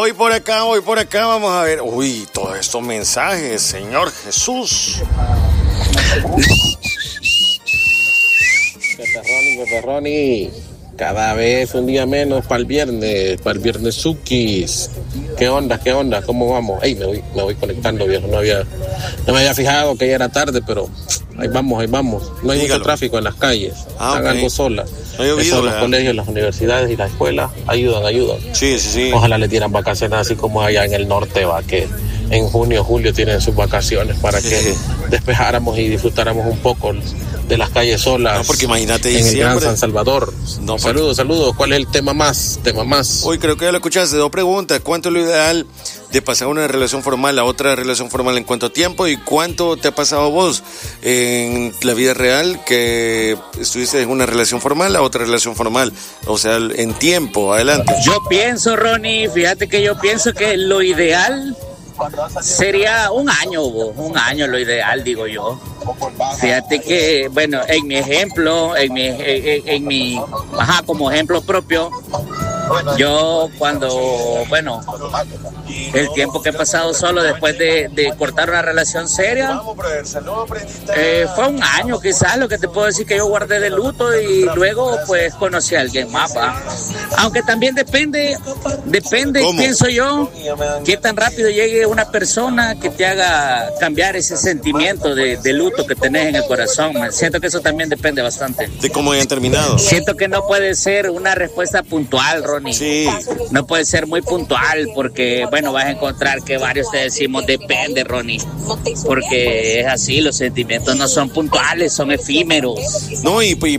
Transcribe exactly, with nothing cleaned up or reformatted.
Voy por acá, voy por acá, vamos a ver. Uy, todos estos mensajes, Señor Jesús. Peperroni, Peperroni. Cada vez un día menos para el viernes, para el viernes Sukis. ¿Qué onda? ¿Qué onda? ¿Cómo vamos? Ey, me voy, me voy conectando, viejo. No había, no me había fijado que ya era tarde, pero ahí vamos, ahí vamos. No hay Dígalo. mucho tráfico en las calles. Ah, Están okay. algo solas. No llovido, Eso, los colegios, las universidades y las escuelas ayudan, ayudan. Sí, sí, sí. Ojalá le dieran vacaciones así como allá en el norte, va, que en junio, julio tienen sus vacaciones para sí. que despejáramos y disfrutáramos un poco de las calles solas. No, porque imagínate en diciembre. el Gran San Salvador. No, porque... Saludos, saludos. ¿Cuál es el tema más? Tema más. Hoy creo que ya lo escuchaste. Dos preguntas. ¿Cuánto es lo ideal de pasar una relación formal a otra relación formal en cuánto tiempo? ¿Y cuánto te ha pasado vos en la vida real que estuviste en una relación formal a otra relación formal? O sea, en tiempo. Adelante. Yo pienso, Ronnie, fíjate que yo pienso que lo ideal sería un año, un año lo ideal, digo yo. Fíjate que, bueno, en mi ejemplo, en mi, en, en mi, ajá, como ejemplo propio, yo cuando, bueno, el tiempo que he pasado solo después de, de cortar una relación seria, eh, fue un año quizás, lo que te puedo decir que yo guardé de luto y luego pues conocí a alguien más, ¿va? Aunque también depende, depende, ¿Cómo? pienso yo, qué tan rápido llegue una persona que te haga cambiar ese sentimiento de, de luto que tenés en el corazón. Siento que eso también depende bastante. ¿De cómo hayan terminado? Siento que no puede ser una respuesta puntual, Ronnie. Sí. No puede ser muy puntual porque, bueno, vas a encontrar que varios te decimos depende, Ronnie. Porque es así, los sentimientos no son puntuales, son efímeros. No, y, y